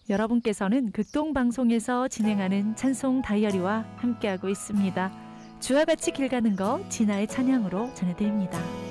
여러분께서는 극동방송에서 진행하는 찬송 다이어리와 함께하고 있습니다. 주와 같이 길 가는 거 진아의 찬양으로 전해드립니다.